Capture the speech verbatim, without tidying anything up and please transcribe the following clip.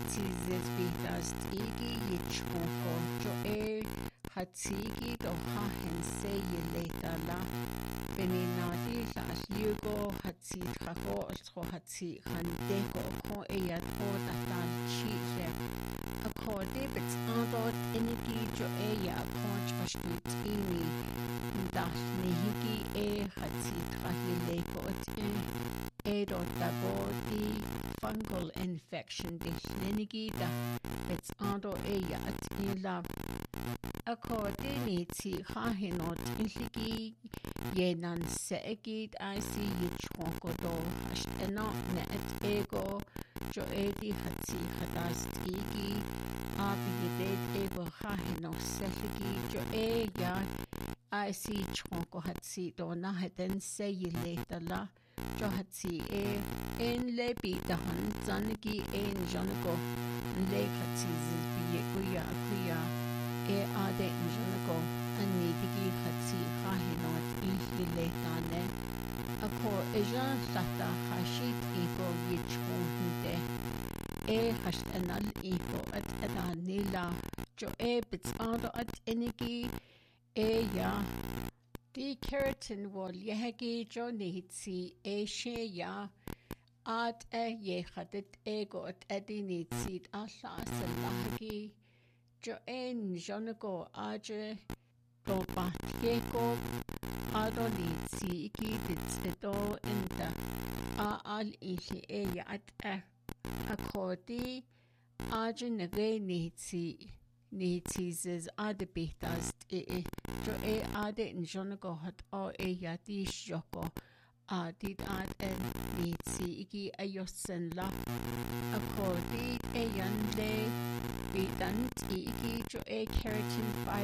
hatizes bitas tigi yichmoko jo e hatigi do hahen se yeleta la beninati la asliugo hatsi trago altro hatsi handego ko eyat o datan chile akorde bits andot enigi jo e ya konch ashmitini das nihigi e hatsi tragilego otin Edo dabo di fungal infection di slinigi da bits ando eya at ila akorde ni ti hahinot inligi yenan seegid I see yichwonko do ashtena net ego jo edi hatsi hadas tigi abi yeded ego hahinot seligi jo eya I see chwonko hatsi do naheten seyileta la jo hatsi e en lebi dahan zanigi en janago le hatsi zizbiye kuya kuya e ade en janago anidigi hatsi hahinot ihile ako ejan sata hashit iko yichwonte e hashtanal iko at edanila jo e bitsando at enigi e ya Di keratin wol yehegi jo nitsi e she ya ad e yechadit ego at edi nitsi alla salahagi jo en jonago aje do batjeko ado nitsi iki ditsedo inda a al ihi e ya at e akodi aje nage nitsi Nitizes ade bitas e jo e ade in jonago hat o e yadi shoko adid ad en nitsi igi ayosen la akodi e yanle bidant igi jo e keratin fiber